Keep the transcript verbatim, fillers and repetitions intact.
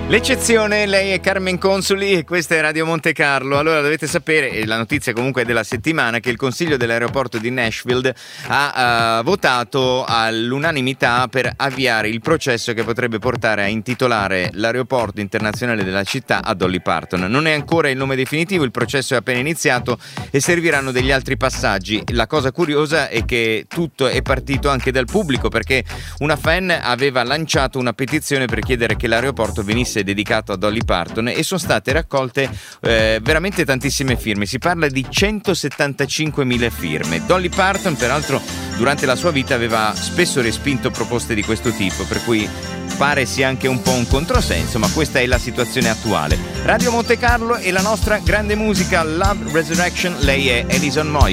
L'eccezione, lei è Carmen Consoli e questa è Radio Monte Carlo. Allora dovete sapere, e la notizia comunque è della settimana, che il Consiglio dell'aeroporto di Nashville ha uh, votato all'unanimità per avviare il processo che potrebbe portare a intitolare l'aeroporto internazionale della città a Dolly Parton. Non è ancora il nome definitivo, il processo è appena iniziato e serviranno degli altri passaggi. La cosa curiosa è che tutto è partito anche dal pubblico, perché una fan aveva lanciato una petizione per chiedere che l'aeroporto venisse dedicato a Dolly Parton e sono state raccolte eh, veramente tantissime firme. Si parla di centosettantacinquemila firme. Dolly Parton, peraltro, durante la sua vita aveva spesso respinto proposte di questo tipo, per cui pare sia anche un po' un controsenso, ma questa è la situazione attuale. Radio Monte Carlo e la nostra grande musica Love Resurrection. Lei è Alison Moyet.